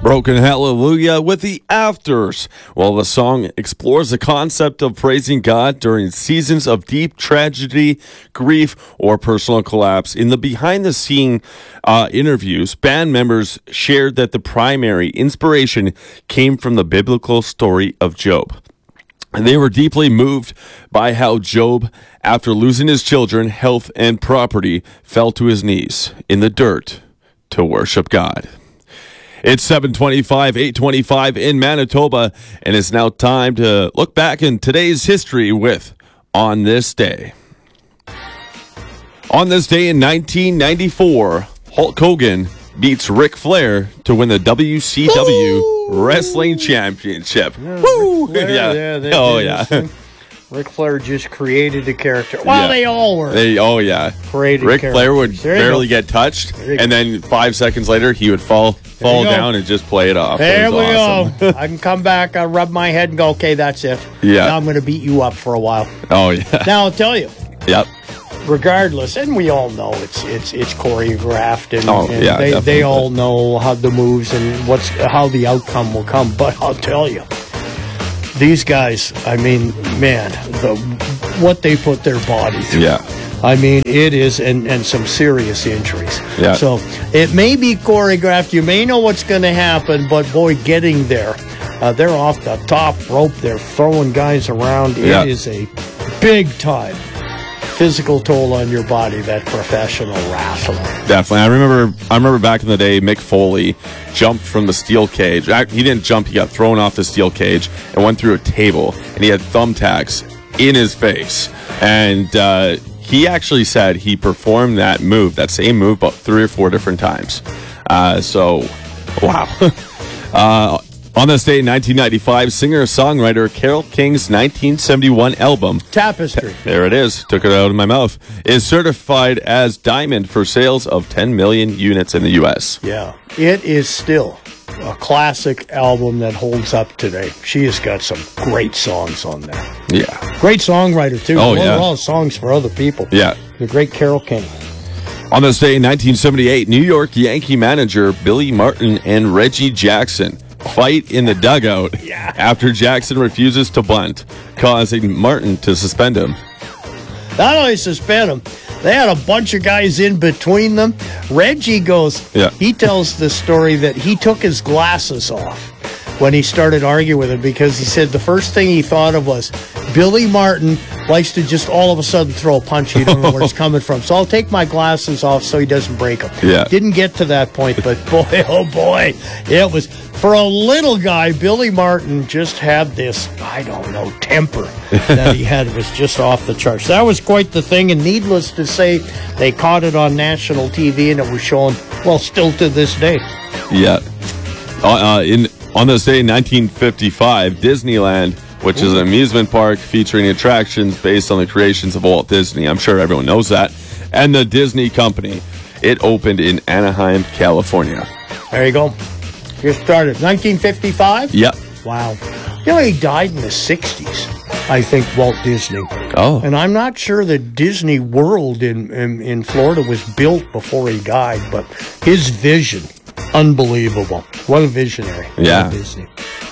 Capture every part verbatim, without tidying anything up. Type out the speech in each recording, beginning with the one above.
Broken Hallelujah with the Afters. Well, the song explores the concept of praising God during seasons of deep tragedy, grief, or personal collapse. In the behind-the-scene uh, interviews, band members shared that the primary inspiration came from the biblical story of Job. And they were deeply moved by how Job, after losing his children, health, and property, fell to his knees in the dirt to worship God. It's seven twenty-five, eight twenty-five in Manitoba, and it's now time to look back in today's history with On This Day. On this day in nineteen ninety-four, Hulk Hogan beats Ric Flair to win the W C W Woo! Wrestling Championship. Yeah, Woo! Flair, yeah. yeah they oh, did yeah. Ric Flair just created a character. Well, yeah. they all were. They, oh, yeah. Created Ric Flair would barely go. get touched, and then five seconds later, he would fall fall down and just play it off. There we awesome. go. I can come back, I rub my head and go, okay, that's it. Yeah. Now I'm going to beat you up for a while. Oh, yeah. Now, I'll tell you. Yep. Regardless, and we all know it's it's it's choreographed, and, oh, and yeah, they, definitely. they all know how the moves and what's how the outcome will come. But I'll tell you, these guys, I mean, man, the what they put their body through. Yeah. I mean, it is, and, and some serious injuries. Yeah. So it may be choreographed. You may know what's going to happen, but boy, getting there, uh, they're off the top rope. They're throwing guys around. It yeah. is a big time physical toll on your body, that professional wrestler. Definitely. I remember I remember back in the day, Mick Foley jumped from the steel cage. He didn't jump, he got thrown off the steel cage and went through a table, and he had thumbtacks in his face. And uh, he actually said he performed that move, that same move, about three or four different times. Uh, so, wow. uh, On this day in nineteen ninety-five, singer-songwriter Carole King's nineteen seventy-one album, Tapestry. There it is, took it out of my mouth, is certified as diamond for sales of ten million units in the U S. Yeah, it is still a classic album that holds up today. She has got some great songs on there. Yeah. Great songwriter, too. Oh, Wrote yeah. a lot of songs for other people. Yeah. The great Carole King. On this day in nineteen seventy-eight, New York Yankee manager Billy Martin and Reggie Jackson fight in the dugout yeah. after Jackson refuses to bunt, causing Martin to suspend him. Not only suspend him, they had a bunch of guys in between them. Reggie goes, yeah. he tells the story that he took his glasses off when he started arguing with him, because he said the first thing he thought of was Billy Martin likes to just all of a sudden throw a punch. You don't know where it's coming from. So I'll take my glasses off so he doesn't break them. Yeah. Didn't get to that point, but boy, oh boy, it was, for a little guy, Billy Martin just had this, I don't know, temper that he had. It was just off the charts. That was quite the thing, and needless to say, they caught it on national T V, and it was shown, well, still to this day. Yeah. Uh, uh, in On this day in nineteen fifty-five, Disneyland, which Ooh. is an amusement park featuring attractions based on the creations of Walt Disney. I'm sure everyone knows that. And the Disney Company. It opened in Anaheim, California. There you go. You started nineteen fifty-five? Yep. Wow. You know, he died in the sixties, I think, Walt Disney. Oh. And I'm not sure that Disney World in, in, in Florida was built before he died, but his vision, unbelievable. What a visionary. Yeah. Walt Disney.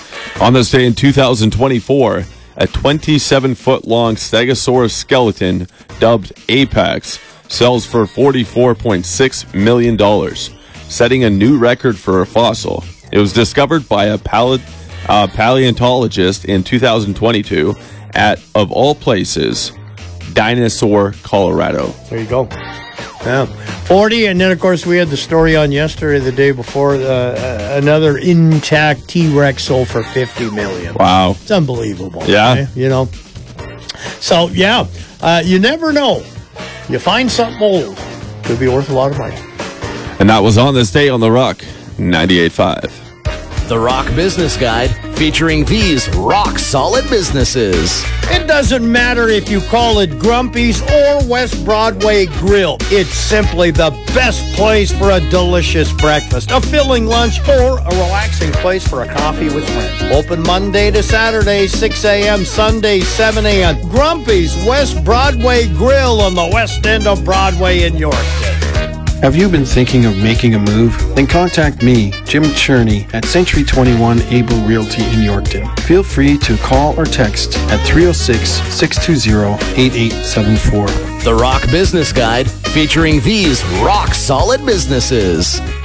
On this day in two thousand twenty-four, a twenty-seven foot long Stegosaurus skeleton, dubbed Apex, sells for forty-four point six million dollars, setting a new record for a fossil. It was discovered by a pale- uh, paleontologist in two thousand twenty-two at, of all places, Dinosaur, Colorado. There you go. Yeah. forty, and then, of course, we had the story on yesterday, the day before, uh, another intact T-Rex sold for fifty million dollars. Wow. It's unbelievable. Yeah. Okay? You know? So, yeah, uh, you never know. You find something old, could be worth a lot of money. And that was On This Day on The Rock, ninety-eight point five. The Rock Business Guide, featuring these rock-solid businesses. It doesn't matter if you call it Grumpy's or West Broadway Grill. It's simply the best place for a delicious breakfast, a filling lunch, or a relaxing place for a coffee with friends. Open Monday to Saturday, six a.m., Sunday, seven a.m. Grumpy's West Broadway Grill on the west end of Broadway in Yorkton. Have you been thinking of making a move? Then contact me, Jim Cherney, at Century twenty-one Able Realty in Yorkton. Feel free to call or text at three oh six, six two zero, eight eight seven four. The Rock Business Guide, featuring these rock-solid businesses.